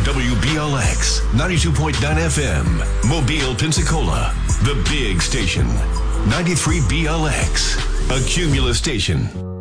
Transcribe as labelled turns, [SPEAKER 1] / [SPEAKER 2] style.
[SPEAKER 1] WBLX 92.9 FM, Mobile, Pensacola. The big station. 93 BLX, a Cumulus station.